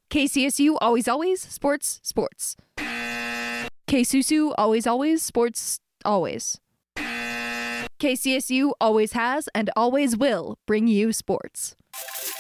KCSU always sports. KSUSU always sports always. KCSU always has and always will bring you sports.